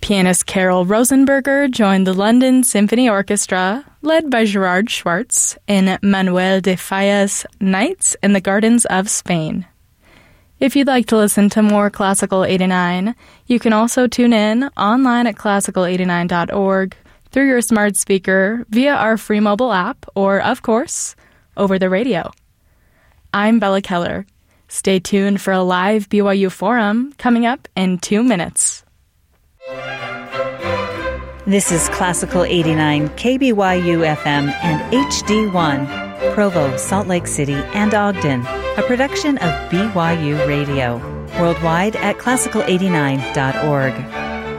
Pianist Carol Rosenberger joined the London Symphony Orchestra, led by Gerard Schwartz, in Manuel de Falla's Nights in the Gardens of Spain. If you'd like to listen to more Classical 89, you can also tune in online at classical89.org, through your smart speaker, via our free mobile app, or, of course, over the radio. I'm Bella Keller. Stay tuned for a live BYU forum coming up in 2 minutes. This is Classical 89 KBYU FM and HD1, Provo, Salt Lake City, and Ogden, a production of BYU Radio, worldwide at classical89.org.